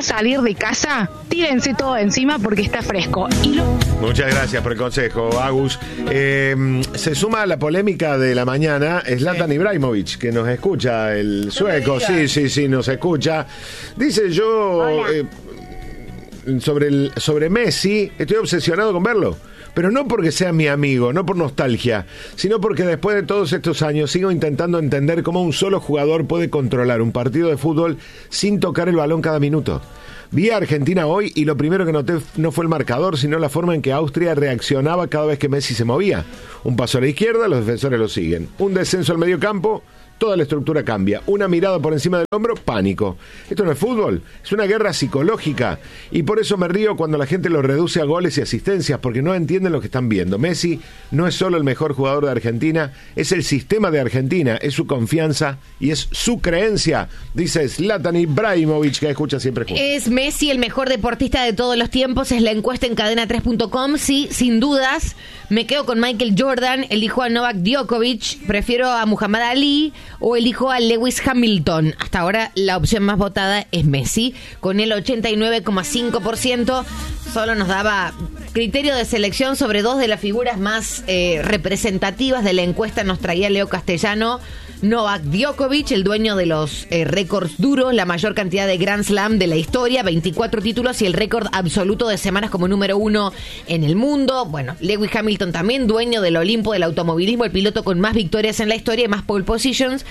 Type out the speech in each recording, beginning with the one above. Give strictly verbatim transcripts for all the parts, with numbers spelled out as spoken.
a salir de casa, tírense todo encima porque está fresco. Y lo... Muchas gracias por el consejo, Agus. Eh, se suma a la polémica de la mañana Zlatan sí. Ibrahimovic, que nos escucha, el sueco. Sí, sí, sí, nos escucha. Dice yo eh, sobre, el, sobre Messi, estoy obsesionado con verlo. Pero no porque sea mi amigo, no por nostalgia, sino porque después de todos estos años sigo intentando entender cómo un solo jugador puede controlar un partido de fútbol sin tocar el balón cada minuto. Vi a Argentina hoy y lo primero que noté no fue el marcador, sino la forma en que Austria reaccionaba cada vez que Messi se movía. Un paso a la izquierda, los defensores lo siguen. Un descenso al medio campo, toda la estructura cambia. Una mirada por encima del hombro, pánico. Esto no es fútbol, es una guerra psicológica. Y por eso me río cuando la gente lo reduce a goles y asistencias, porque no entienden lo que están viendo. Messi no es solo el mejor jugador de Argentina, es el sistema de Argentina, es su confianza y es su creencia, dice Zlatan Ibrahimovic, que escucha siempre juntos. ¿Es Messi el mejor deportista de todos los tiempos? Es la encuesta en cadena tres punto com. Sí, sin dudas. Me quedo con Michael Jordan, elijo a Novak Djokovic, prefiero a Muhammad Ali o elijo a Lewis Hamilton. Hasta ahora la opción más votada es Messi, con el ochenta y nueve coma cinco por ciento. Solo nos daba criterio de selección sobre dos de las figuras más eh, representativas de la encuesta. Nos traía Leo Castellano. Novak Djokovic, el dueño de los eh, récords duros, la mayor cantidad de Grand Slam de la historia, veinticuatro títulos y el récord absoluto de semanas como número uno en el mundo. Bueno, Lewis Hamilton también, dueño del Olimpo del automovilismo, el piloto con más victorias en la historia y más pole positions.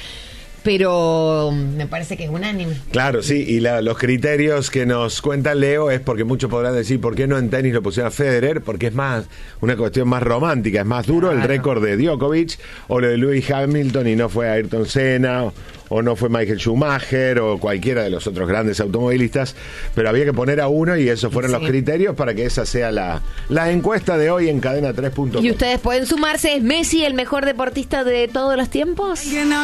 Pero me parece que es unánime. Claro, sí, y la, los criterios que nos cuenta Leo es porque muchos podrán decir, ¿por qué no en tenis lo pusieron a Federer? Porque es más una cuestión más romántica, es más duro claro. El récord de Djokovic o lo de Lewis Hamilton y no fue Ayrton Senna o, o no fue Michael Schumacher o cualquiera de los otros grandes automovilistas, pero había que poner a uno y esos fueron sí. los criterios para que esa sea la, la encuesta de hoy en cadena tres punto com. Y ustedes pueden sumarse, ¿es Messi el mejor deportista de todos los tiempos?